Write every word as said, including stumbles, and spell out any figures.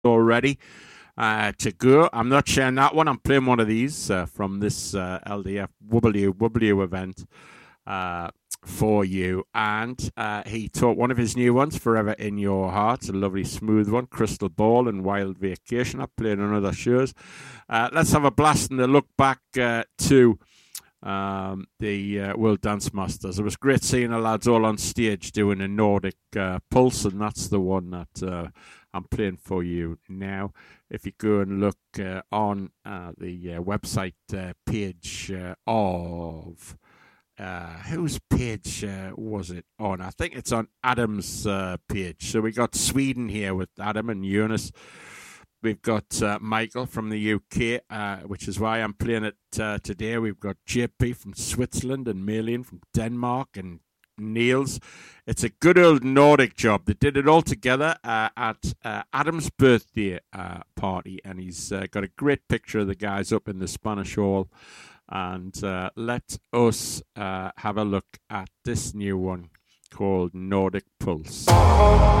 already uh, to go. I'm not sharing that one. I'm playing one of these uh, from this uh, L D F W W event uh, for you. And uh, he taught one of his new ones, Forever in Your Heart, a lovely smooth one, Crystal Ball and Wild Vacation. I've played on other shows. Uh, let's have a blast and a look back uh, to um, the uh, World Dance Masters. It was great seeing the lads all on stage doing a Nordic uh, Pulse, and that's the one that uh, I'm playing for you now. If you go and look uh, on uh, the uh, website uh, page uh, of uh, whose page uh, was it on? I think it's on Adam's uh, page. So we got Sweden here with Adam and Jonas. We've got uh, Michael from the U K, uh, which is why I'm playing it uh, today. We've got J P from Switzerland and Melian from Denmark and Niels. It's a good old Nordic job. They did it all together uh, at uh, Adam's birthday uh, party, and he's uh, got a great picture of the guys up in the Spanish Hall. And uh, let us uh, have a look at this new one called Nordic Pulse.